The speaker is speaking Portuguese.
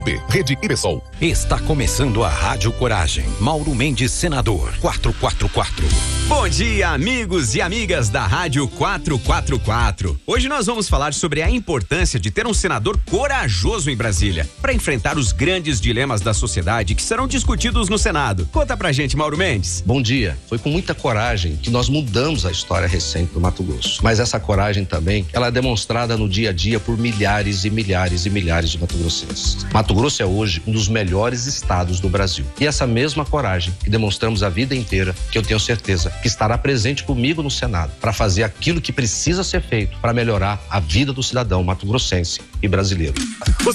Rede Iresol. Está começando a Rádio Coragem. Mauro Mendes, senador. 444. Bom dia, amigos e amigas da Rádio 444. Hoje nós vamos falar sobre a importância de ter um senador corajoso em Brasília para enfrentar os grandes dilemas da sociedade que serão discutidos no Senado. Conta pra gente, Mauro Mendes. Bom dia. Foi com muita coragem que nós mudamos a história recente do Mato Grosso. Mas essa coragem também, ela é demonstrada no dia a dia por milhares e milhares e milhares de mato-grossenses. Mato Grosso é hoje um dos melhores estados do Brasil. E essa mesma coragem que demonstramos a vida inteira, que eu tenho certeza que estará presente comigo no Senado para fazer aquilo que precisa ser feito para melhorar a vida do cidadão mato-grossense e brasileiro.